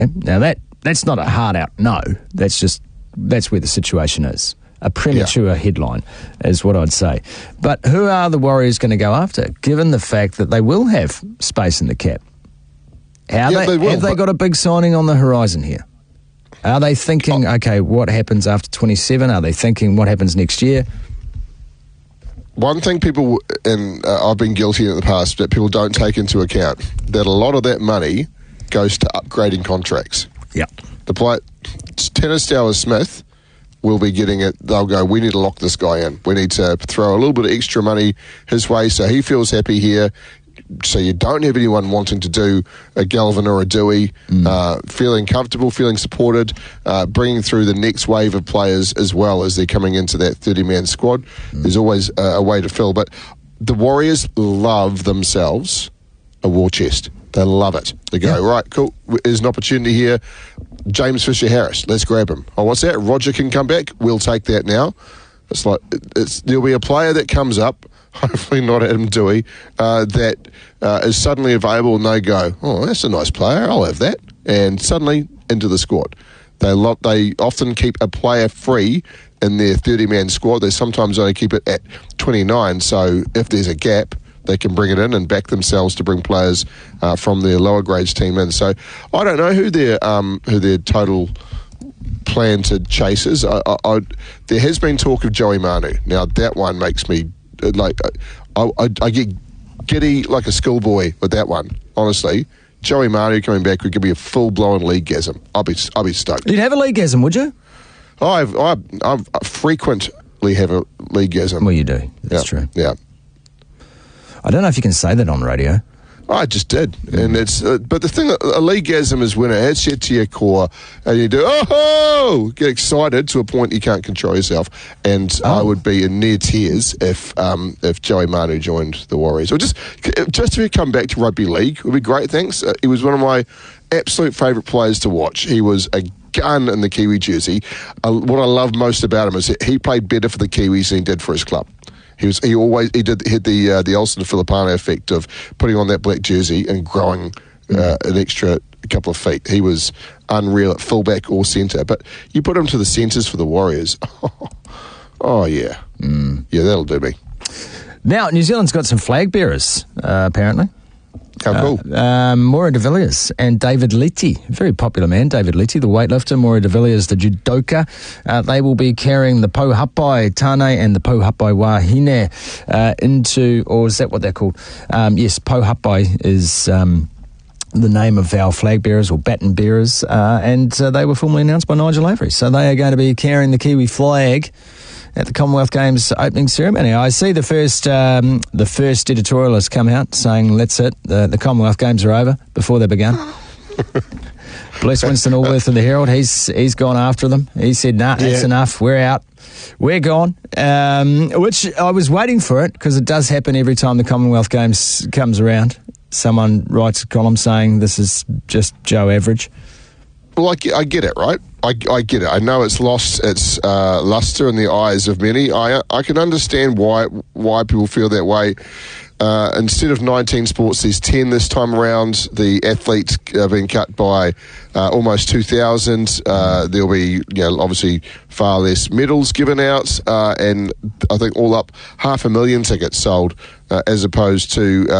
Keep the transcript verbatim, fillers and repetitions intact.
Now, that that's not a hard-out no. That's just, that's where the situation is. A premature yeah. headline is what I'd say. But who are the Warriors going to go after, given the fact that they will have space in the cap? How yeah, they, they will, have they got a big signing on the horizon here? Are they thinking, oh. okay, what happens after twenty-seven? Are they thinking what happens next year? One thing people, and uh, I've been guilty in the past, that people don't take into account, that a lot of that money goes to upgrading contracts. Yeah. The play, Tennis Tower Smith will be getting it. They'll go, we need to lock this guy in. We need to throw a little bit of extra money his way so he feels happy here. So you don't have anyone wanting to do a Galvin or a Dewey, mm. uh, feeling comfortable, feeling supported, uh, bringing through the next wave of players as well as they're coming into that thirty-man squad. Mm. There's always a, a way to fill. But the Warriors love themselves a war chest. They love it. They go, yeah. right, cool, there's an opportunity here. James Fisher-Harris, let's grab him. Oh, what's that? Roger can come back? We'll take that now. It's like, it's, there'll be a player that comes up, hopefully not Adam Dewey, uh, that uh, is suddenly available and they go, oh, that's a nice player, I'll have that. And suddenly into the squad. They lo- they often keep a player free in their thirty-man squad. They sometimes only keep it at twenty-nine, so if there's a gap, they can bring it in and back themselves to bring players uh, from their lower grades team in. So I don't know who their um, who their total plan to chase is. I, I, I, there has been talk of Joey Manu. Now that one makes me like I, I, I get giddy like a schoolboy with that one. Honestly, Joey Manu coming back would give me a full blown league-gasm. I'll be I'll be stoked. You'd have a league-gasm, would you? I've I I've frequently have a league-gasm. Well, you do. That's yeah, true. Yeah. I don't know if you can say that on radio. I just did, and it's. Uh, but the thing, a league-gasm is when it hits you to your core, and you do oh, get excited to a point you can't control yourself. And oh. I would be in near tears if um, if Joey Manu joined the Warriors, or just just to come back to rugby league would be great. Thanks. Uh, he was one of my absolute favourite players to watch. He was a gun in the Kiwi jersey. Uh, what I love most about him is that he played better for the Kiwis than he did for his club. He was. He always. He did. Hit the uh, the Olsen Filipano effect of putting on that black jersey and growing uh, an extra couple of feet. He was unreal at fullback or centre. But you put him to the centres for the Warriors. Oh, oh yeah, mm. yeah, that'll do me. Now New Zealand's got some flag bearers uh, apparently. How cool. Uh, um, Maura de Villiers and David Leti, very popular man, David Leti, the weightlifter, Maura de Villiers, the judoka. Uh, they will be carrying the Pouhapai Tane and the Pouhapai Wahine uh, into, or is that what they're called? Um, yes, Pouhapai is um, the name of our flag bearers or baton bearers, uh, and uh, they were formally announced by Nigel Avery. So they are going to be carrying the Kiwi flag at the Commonwealth Games opening ceremony. I see the first um, the first editorialist come out saying, that's it, the, the Commonwealth Games are over before they began. Bless Winston Allworth of the Herald, he's he's gone after them. He said, nah, that's yeah. enough, we're out, we're gone. Um, which I was waiting for it, because it does happen every time the Commonwealth Games comes around. Someone writes a column saying this is just Joe Average. Well, I get, I get it, right? I, I get it. I know it's lost its uh, luster in the eyes of many. I I can understand why why people feel that way. Uh, instead of nineteen sports, there's ten this time around. The athletes have been cut by uh, almost two thousand. Uh, there'll be, you know, obviously far less medals given out, uh, and I think all up half a million tickets sold, uh, as opposed to... Uh,